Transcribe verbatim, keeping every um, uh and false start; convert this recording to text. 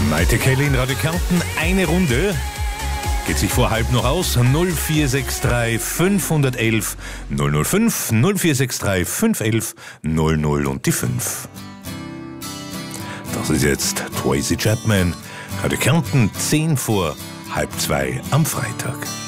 Maite Kelly in Radio Kärnten, eine Runde. Geht sich vor halb noch aus. null vier sechs drei fünf eins eins null null fünf, null vier sechs drei fünf eins eins null null und die fünf. Das ist jetzt Tracy Chapman. Radio Kärnten, zehn vor halb zwei am Freitag.